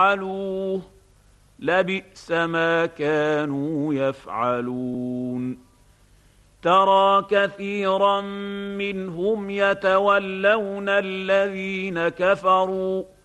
فعلوه لبئس ما كانوا يفعلون ترى كثيرا منهم يتولون الذين كفروا